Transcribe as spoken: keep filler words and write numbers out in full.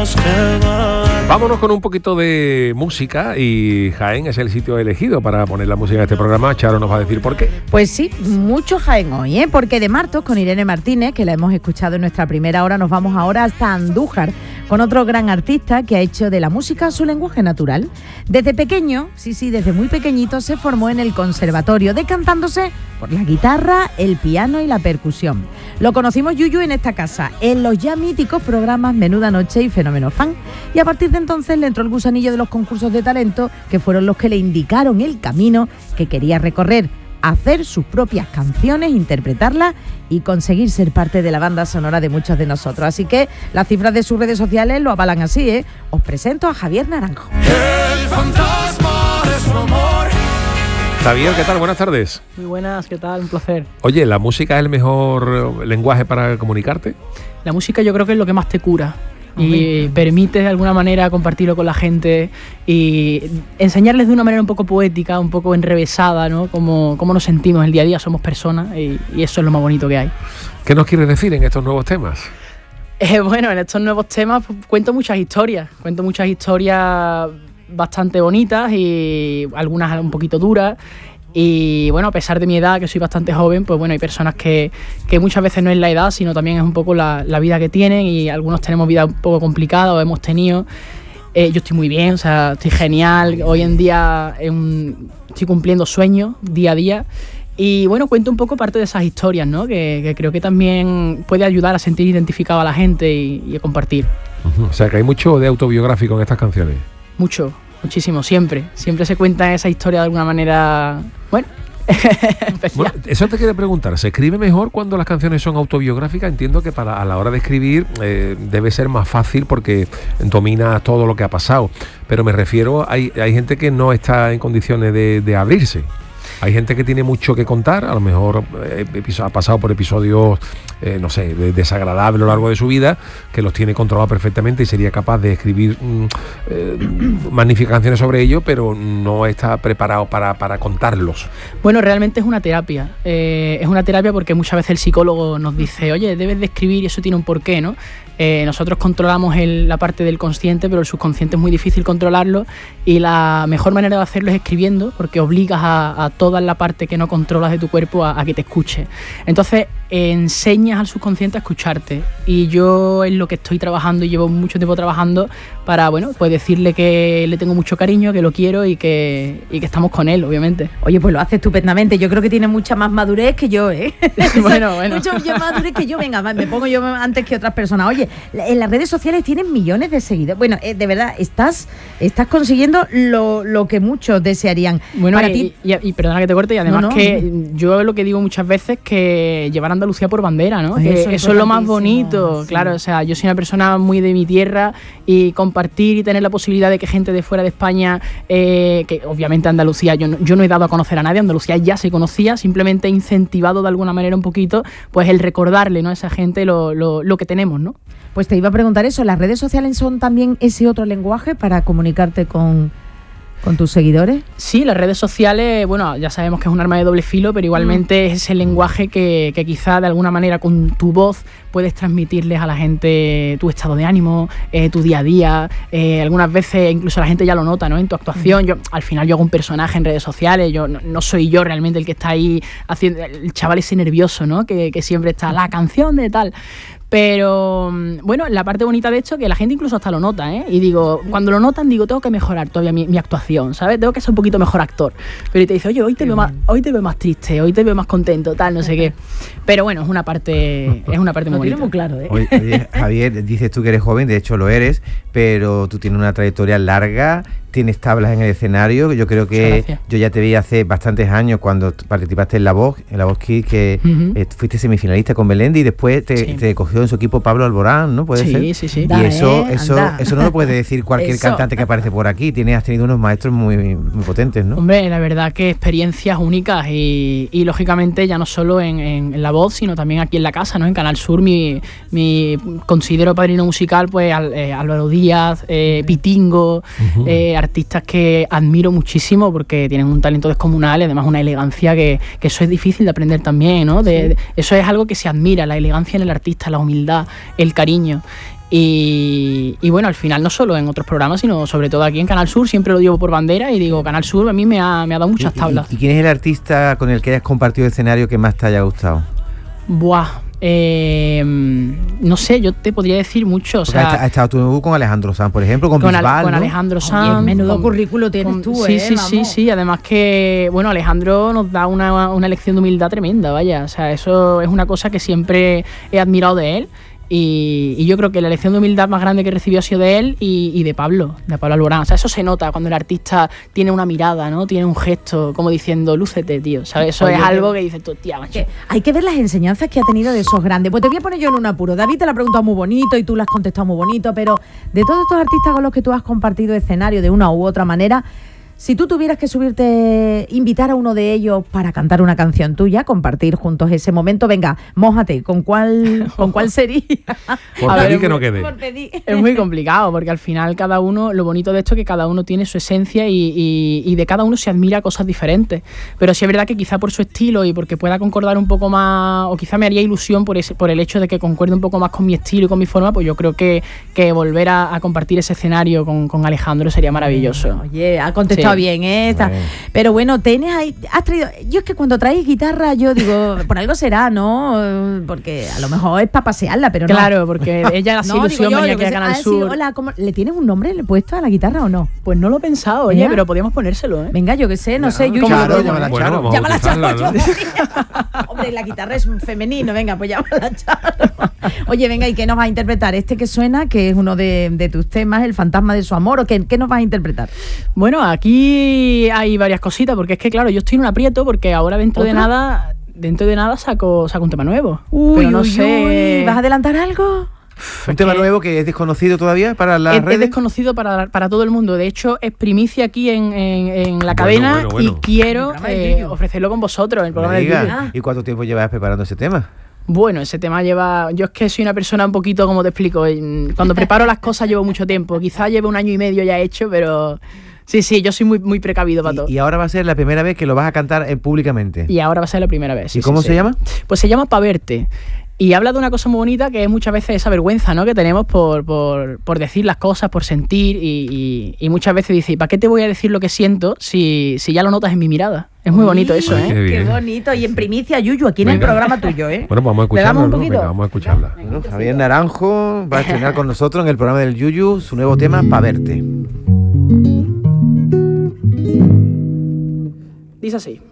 nos quedan. Vámonos con un poquito de música y Jaén es el sitio elegido para poner la música en este programa. Charo nos va a decir por qué. Pues sí, mucho Jaén hoy, ¿eh? Porque de Martos con Irene Martínez, que la hemos escuchado en nuestra primera hora, nos vamos ahora hasta Andújar con otro gran artista que ha hecho de la música su lenguaje natural. Desde pequeño, sí, sí, desde muy pequeñito se formó en el conservatorio, decantándose por la guitarra, el piano y la percusión. Lo conocimos Yuyu en esta casa, en los ya míticos programas Menuda Noche y Fenómeno Fan. Y a partir de entonces le entró el gusanillo de los concursos de talento, que fueron los que le indicaron el camino que quería recorrer, hacer sus propias canciones, interpretarlas y conseguir ser parte de la banda sonora de muchos de nosotros. Así que las cifras de sus redes sociales lo avalan así, ¿eh? Os presento a Javier Naranjo. El fantasma de su amor. Javier, ¿qué tal? Buenas tardes. Muy buenas, ¿qué tal? Un placer. Oye, ¿la música es el mejor lenguaje para comunicarte? La música yo creo que es lo que más te cura y permite de alguna manera compartirlo con la gente y enseñarles de una manera un poco poética, un poco enrevesada, ¿no? Cómo, cómo nos sentimos en el día a día, somos personas y, y eso es lo más bonito que hay. ¿Qué nos quieres decir en estos nuevos temas? Eh, bueno, en estos nuevos temas pues, cuento muchas historias, cuento muchas historias bastante bonitas y algunas un poquito duras. Y bueno, a pesar de mi edad, que soy bastante joven, pues bueno, hay personas que, que muchas veces no es la edad, sino también es un poco la, la vida que tienen y algunos tenemos vida un poco complicada o hemos tenido. Eh, yo estoy muy bien, o sea, estoy genial. Hoy en día eh, un, estoy cumpliendo sueños día a día. Y bueno, cuento un poco parte de esas historias, ¿no? Que, que creo que también puede ayudar a sentir identificado a la gente y, y a compartir. Uh-huh. O sea, que hay mucho de autobiográfico en estas canciones. Mucho. Muchísimo, siempre. Siempre se cuenta esa historia de alguna manera, bueno, bueno, eso te quería preguntar, ¿se escribe mejor cuando las canciones son autobiográficas? Entiendo que para a la hora de escribir eh, debe ser más fácil porque dominas todo lo que ha pasado, pero me refiero, hay, hay gente que no está en condiciones de, de abrirse. Hay gente que tiene mucho que contar, a lo mejor eh, ha pasado por episodios, eh, no sé, desagradables a lo largo de su vida, que los tiene controlados perfectamente y sería capaz de escribir mm, eh, magníficas canciones sobre ello, pero no está preparado para, para contarlos. Bueno, realmente es una terapia. Eh, es una terapia porque muchas veces el psicólogo nos dice, oye, debes de escribir y eso tiene un porqué, ¿no? Eh, nosotros controlamos el, la parte del consciente, pero el subconsciente es muy difícil controlarlo y la mejor manera de hacerlo es escribiendo, porque obligas a, a toda la parte que no controlas de tu cuerpo a, a que te escuche. Entonces eh, enseñas al subconsciente a escucharte y yo es lo que estoy trabajando y llevo mucho tiempo trabajando para, bueno, pues decirle que le tengo mucho cariño, que lo quiero y que, y que estamos con él, obviamente. Oye, pues lo hace estupendamente. Yo creo que tiene mucha más madurez que yo, ¿eh? Bueno, bueno. Mucha más madurez que yo. Venga, me pongo yo antes que otras personas. Oye, en las redes sociales tienes millones de seguidores. Bueno, eh, de verdad, estás, estás consiguiendo lo, lo que muchos desearían. Bueno, para y, ti... y, y perdona que te corte, y además no, no, que no. yo lo que digo muchas veces que llevar Andalucía por bandera, ¿no? Que eso, eso es lo más bonito, sí. Claro, o sea, yo soy una persona muy de mi tierra y compartir y tener la posibilidad de que gente de fuera de España, eh, que obviamente Andalucía, yo no, yo no he dado a conocer a nadie, Andalucía ya se conocía, simplemente he incentivado de alguna manera un poquito, pues el recordarle, ¿no? A esa gente lo, lo, lo que tenemos, ¿no? Pues te iba a preguntar eso, ¿las redes sociales son también ese otro lenguaje para comunicarte con, con tus seguidores? Sí, las redes sociales, bueno, ya sabemos que es un arma de doble filo, pero igualmente mm. es ese lenguaje que, que quizá de alguna manera con tu voz puedes transmitirles a la gente tu estado de ánimo, eh, tu día a día, eh, algunas veces incluso la gente ya lo nota, ¿no? En tu actuación, mm. yo al final yo hago un personaje en redes sociales, yo no, no soy yo realmente el que está ahí haciendo, el chaval ese nervioso, ¿no? Que, que siempre está la canción de tal. Pero bueno, la parte bonita de esto que la gente incluso hasta lo nota, ¿eh? Y digo, cuando lo notan, digo, tengo que mejorar todavía mi, mi actuación, ¿sabes? Tengo que ser un poquito mejor actor. Pero te dice, oye, hoy te veo más, hoy te veo más triste, hoy te veo más contento, tal, no sé qué. Pero bueno, es una parte, es una parte muy bonita. Lo tiene muy claro, ¿eh? Oye, oye, Javier, dices tú que eres joven, de hecho lo eres, pero tú tienes una trayectoria larga, tienes tablas en el escenario. Yo creo que yo ya te vi hace bastantes años cuando participaste en La Voz, en La Voz Kids, que uh-huh. eh, fuiste semifinalista con Melendi y después te, sí. te cogió en su equipo Pablo Alborán, ¿no? ¿Puede sí, ser? Sí, sí, sí. Y Dale, eso, eh, eso, eso no lo puede decir cualquier eso. cantante que aparece por aquí. Tienes, has tenido unos maestros muy, muy potentes, ¿no? Hombre, la verdad que experiencias únicas y, y lógicamente ya no solo en, en, en La Voz, sino también aquí en la casa, ¿no? En Canal Sur, mi, mi considero padrino musical, pues al, eh, Álvaro Díaz, eh, Pitingo, uh-huh. eh, artistas que admiro muchísimo porque tienen un talento descomunal y además una elegancia que, que eso es difícil de aprender también, ¿no? De, sí. de, eso es algo que se admira, la elegancia en el artista, la humildad, el cariño. Y, y bueno, al final no solo en otros programas, sino sobre todo aquí en Canal Sur, siempre lo digo por bandera y digo, Canal Sur a mí me ha, me ha dado muchas tablas. ¿Y, y quién es el artista con el que hayas compartido escenario que más te haya gustado? Buah, eh, no sé, yo te podría decir mucho. O sea, has estado tú con Alejandro Sanz, por ejemplo, con, con Bisbal, Ale, con ¿no? Alejandro Sanz. Oye, menudo con, currículo tienes con, tú, sí, ¿eh? Sí, sí, sí, además que, bueno, Alejandro nos da una, una lección de humildad tremenda, vaya, o sea, eso es una cosa que siempre he admirado de él. Y, y yo creo que la lección de humildad más grande que recibió ha sido de él y, y de Pablo, de Pablo Alborán. O sea, eso se nota cuando el artista tiene una mirada, ¿no? Tiene un gesto como diciendo, lúcete, tío, ¿sabes? Eso Oye, es algo que dices tú, tía, macho. Que hay que ver las enseñanzas que ha tenido de esos grandes. Pues te voy a poner yo en un apuro. David te la ha preguntado muy bonito y tú la has contestado muy bonito, pero de todos estos artistas con los que tú has compartido escenario de una u otra manera, si tú tuvieras que subirte, invitar a uno de ellos para cantar una canción tuya, compartir juntos ese momento, venga, mójate, ¿con cuál, ¿con cuál sería? Por A pedir ver, que no quede. Es muy complicado, porque al final cada uno, lo bonito de esto es que cada uno tiene su esencia y, y, y de cada uno se admira cosas diferentes. Pero sí es verdad que quizá por su estilo y porque pueda concordar un poco más, o quizá me haría ilusión por ese, por el hecho de que concuerde un poco más con mi estilo y con mi forma, pues yo creo que, que volver a, a compartir ese escenario con, con Alejandro sería maravilloso. Oye, ha contestado sí. bien, ¿eh? Está. Bueno. Pero bueno, tienes ahí, has traído, yo es que cuando traes guitarra, yo digo, por algo será, ¿no? Porque a lo mejor es para pasearla, pero claro, no. Claro, porque ella la no, ilusión yo, venía aquí a Canal Sur. Decir, hola, ¿cómo, ¿le tienes un nombre le puesto a la guitarra o no? Pues no lo he pensado, oye, pero podíamos ponérselo, ¿eh? Venga, yo qué sé, no, no sé, yo Charo, llámala bueno, Charo. Llámala Charo. ¿No? Hombre, la guitarra es femenino, venga, pues llámala Charo. Oye, venga, ¿y qué nos va a interpretar? Este que suena, que es uno de, de tus temas, El fantasma de su amor, ¿o qué, qué nos vas a interpretar? Bueno, aquí hay varias cositas, porque es que, claro, yo estoy en un aprieto, porque ahora dentro ¿Otra? de nada... Dentro de nada saco, saco un tema nuevo. Uy, pero no uy, sé. uy. ¿Vas a adelantar algo? ¿Un es tema que nuevo que es desconocido todavía para las es, redes? Es desconocido para, para todo el mundo. De hecho, es primicia aquí en, en, en la cadena bueno, bueno, bueno. y quiero eh, ofrecerlo con vosotros en el programa del Yuyu. ¿Y cuánto tiempo llevas preparando ese tema? Bueno, ese tema lleva... Yo es que soy una persona un poquito, como te explico, cuando preparo las cosas llevo mucho tiempo. Quizás lleve un año y medio ya hecho, pero... Sí, sí, yo soy muy, muy precavido para y, todo. Y ahora va a ser la primera vez que lo vas a cantar eh, públicamente. Y ahora va a ser la primera vez. ¿Y sí, cómo sí, se sí. llama? Pues se llama Pa' Verte. Y habla de una cosa muy bonita que es muchas veces esa vergüenza, ¿no? Que tenemos por, por, por decir las cosas, por sentir. Y, y, y muchas veces dices, ¿para qué te voy a decir lo que siento si, si ya lo notas en mi mirada? Es muy bonito eso, Ay, ¿eh? Qué, qué bonito. Y en primicia, Yuyu, aquí en Venga. el programa tuyo, ¿eh? Bueno, vamos a escucharla, un ¿no? poquito? Venga, vamos a escucharla. Bueno, Javier Naranjo va a estrenar con nosotros en el programa del Yuyu su nuevo tema, Pa' Verte. Dice así.